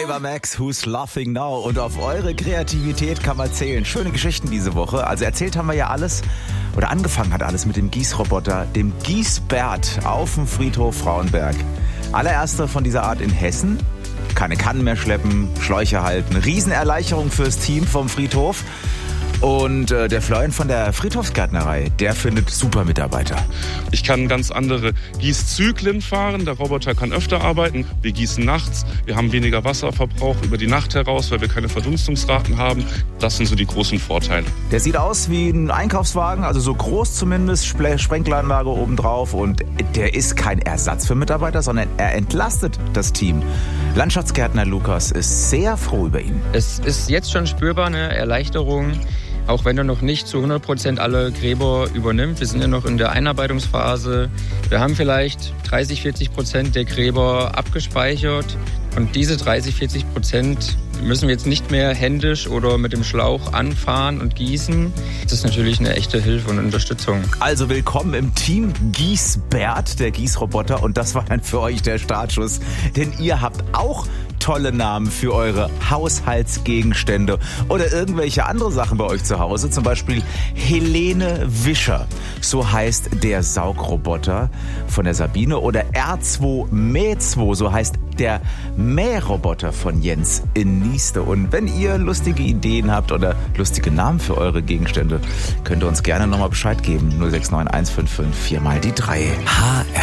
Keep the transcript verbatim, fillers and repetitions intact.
Ava Max, Who's Laughing Now? Und auf eure Kreativität kann man zählen. Schöne Geschichten diese Woche. Also erzählt haben wir ja alles, oder angefangen hat alles mit dem Gießroboter, dem Gießbert auf dem Friedhof Frauenberg. Allererster von dieser Art in Hessen. Keine Kannen mehr schleppen, Schläuche halten. Riesenerleichterung fürs Team vom Friedhof. Und äh, der Florian von der Friedhofsgärtnerei, der findet super Mitarbeiter. Ich kann ganz andere Gießzyklen fahren. Der Roboter kann öfter arbeiten. Wir gießen nachts. Wir haben weniger Wasserverbrauch über die Nacht heraus, weil wir keine Verdunstungsraten haben. Das sind so die großen Vorteile. Der sieht aus wie ein Einkaufswagen, also so groß zumindest, Sprenkleranlage obendrauf. Und der ist kein Ersatz für Mitarbeiter, sondern er entlastet das Team. Landschaftsgärtner Lukas ist sehr froh über ihn. Es ist jetzt schon spürbar eine Erleichterung. Auch wenn er noch nicht zu hundert Prozent alle Gräber übernimmt. Wir sind ja noch in der Einarbeitungsphase. Wir haben vielleicht dreißig, vierzig Prozent der Gräber abgespeichert. Und diese dreißig, vierzig Prozent müssen wir jetzt nicht mehr händisch oder mit dem Schlauch anfahren und gießen. Das ist natürlich eine echte Hilfe und Unterstützung. Also willkommen im Team Gießbert, der Gießroboter. Und das war dann für euch der Startschuss. Denn ihr habt auch tolle Namen für eure Haushaltsgegenstände oder irgendwelche andere Sachen bei euch zu Hause. Zum Beispiel Helene Wischer, so heißt der Saugroboter von der Sabine. Oder R zwei Mäh zwei, so heißt der Mähroboter von Jens in Nieste. Und wenn ihr lustige Ideen habt oder lustige Namen für eure Gegenstände, könnt ihr uns gerne nochmal Bescheid geben. null sechs neun eins fünf fünf vier mal die drei. H R